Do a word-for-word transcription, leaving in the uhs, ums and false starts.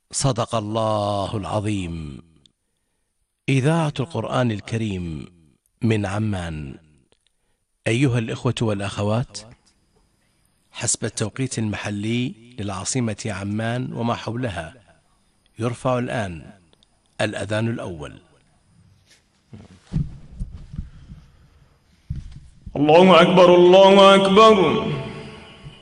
صدق الله العظيم. إذاعة القرآن الكريم من عمان. أيها الإخوة والأخوات، حسب التوقيت المحلي للعاصمة عمان وما حولها، يرفع الآن الأذان الأول. الله أكبر الله أكبر.